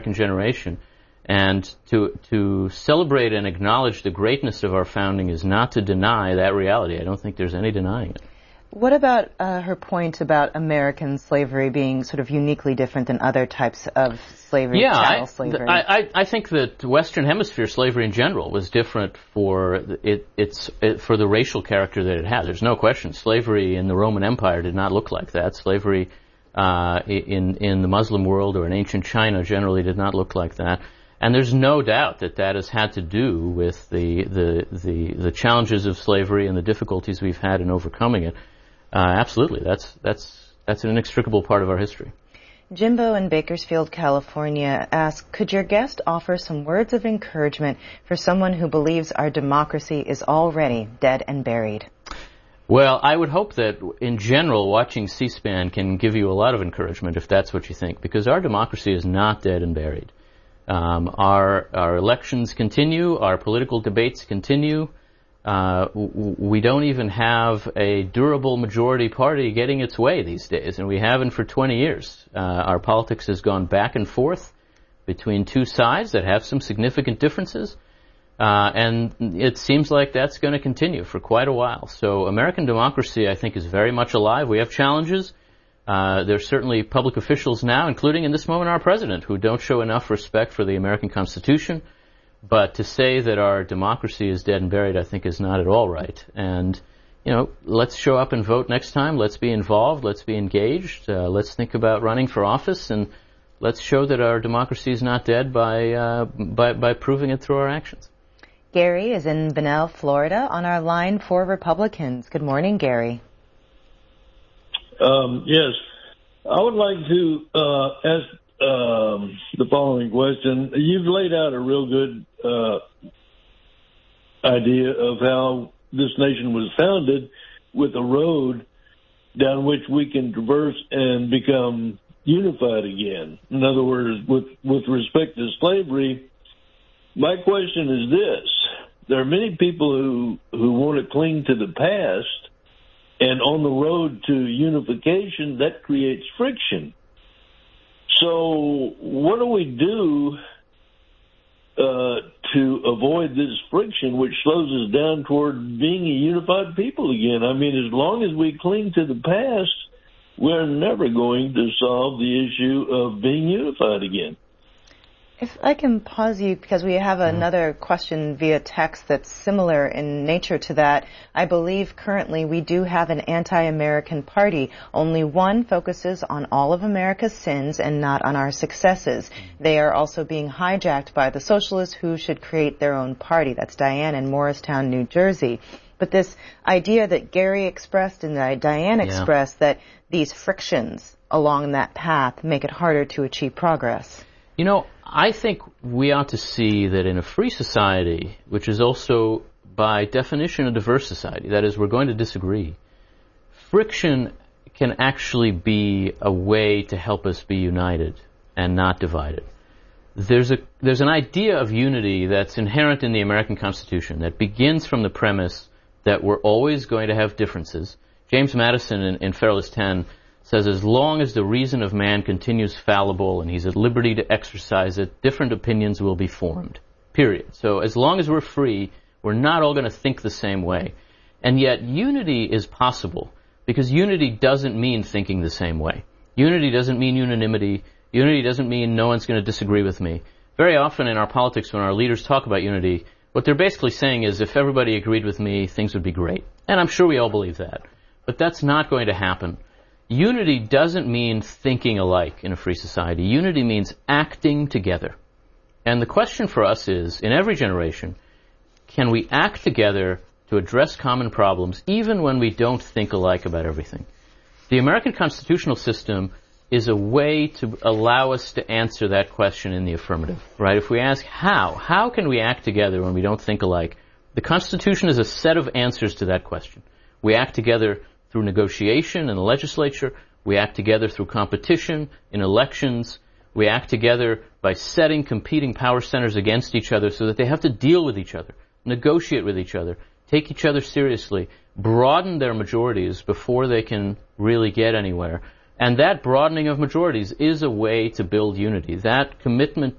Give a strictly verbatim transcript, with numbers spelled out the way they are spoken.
generation. And to to celebrate and acknowledge the greatness of our founding is not to deny that reality. I don't think there's any denying it. What about uh, her point about American slavery being sort of uniquely different than other types of slavery, yeah, chattel I, slavery? I, I, I think that Western Hemisphere slavery in general was different for it, it's, it, for the racial character that it had. There's no question. Slavery in the Roman Empire did not look like that. Slavery uh, in, in the Muslim world or in ancient China generally did not look like that. And there's no doubt that that has had to do with the, the, the, the challenges of slavery and the difficulties we've had in overcoming it. Uh, absolutely. That's, that's, that's an inextricable part of our history. Jimbo in Bakersfield, California asks, could your guest offer some words of encouragement for someone who believes our democracy is already dead and buried? Well, I would hope that, in general, watching C-SPAN can give you a lot of encouragement if that's what you think, because our democracy is not dead and buried. Um, our, our elections continue, our political debates continue. Uh, w- we don't even have a durable majority party getting its way these days, and we haven't for twenty years. Uh, our politics has gone back and forth between two sides that have some significant differences, uh, and it seems like that's going to continue for quite a while. So American democracy, I think, is very much alive. We have challenges. Uh, there's certainly public officials now, including in this moment our president, who don't show enough respect for the American Constitution. But to say that our democracy is dead and buried, I think, is not at all right. And, you know, let's show up and vote next time. Let's be involved. Let's be engaged. Uh, let's think about running for office, and let's show that our democracy is not dead by, uh, by, by proving it through our actions. Gary is in Bunnell, Florida, on our line for Republicans. Good morning, Gary. Um, yes, I would like to uh, ask um, the following question. You've laid out a real good uh, idea of how this nation was founded, with a road down which we can traverse and become unified again. In other words, with, with respect to slavery, my question is this. There are many people who, who want to cling to the past, and on the road to unification, that creates friction. So what do we do uh, to avoid this friction, which slows us down toward being a unified people again? I mean, as long as we cling to the past, we're never going to solve the issue of being unified again. If I can pause you, because we have another question via text that's similar in nature to that. I believe currently we do have an anti-American party. Only one focuses on all of America's sins and not on our successes. They are also being hijacked by the socialists who should create their own party. That's Diane in Morristown, New Jersey. But this idea that Gary expressed and that Diane yeah. expressed, that these frictions along that path make it harder to achieve progress. You know, I think we ought to see that in a free society, which is also by definition a diverse society, that is, we're going to disagree, friction can actually be a way to help us be united and not divided. There's a there's an idea of unity that's inherent in the American Constitution that begins from the premise that we're always going to have differences. James Madison in, in Federalist ten says, as long as the reason of man continues fallible and he's at liberty to exercise it, different opinions will be formed, period. So as long as we're free, we're not all going to think the same way. And yet unity is possible, because unity doesn't mean thinking the same way. Unity doesn't mean unanimity. Unity doesn't mean no one's going to disagree with me. Very often in our politics, when our leaders talk about unity, what they're basically saying is, if everybody agreed with me, things would be great. And I'm sure we all believe that. But that's not going to happen. Unity doesn't mean thinking alike in a free society. Unity means acting together. And the question for us is, in every generation, can we act together to address common problems even when we don't think alike about everything? The American constitutional system is a way to allow us to answer that question in the affirmative, right? If we ask how, how can we act together when we don't think alike? The Constitution is a set of answers to that question. We act together through negotiation in the legislature. We act together through competition in elections. We act together by setting competing power centers against each other so that they have to deal with each other, negotiate with each other, take each other seriously, broaden their majorities before they can really get anywhere. And that broadening of majorities is a way to build unity. That commitment